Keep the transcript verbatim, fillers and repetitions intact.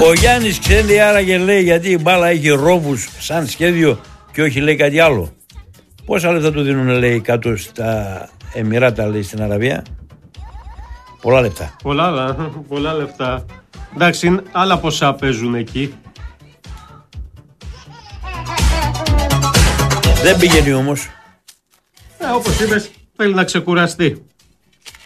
Ο Γιάννης ξέρει άραγε λέει γιατί η μπάλα έχει ρόβους σαν σχέδιο και όχι λέει κάτι άλλο. Πόσα λεφτά του δίνουν λέει κάτω στα Εμιράτα λέει στην Αραβία? Πολλά λεφτά. Πολλά, πολλά λεφτά. Εντάξει, άλλα ποσά παίζουν εκεί. Δεν πηγαίνει όμως. Ε, όπως είπες, θέλει να ξεκουραστεί.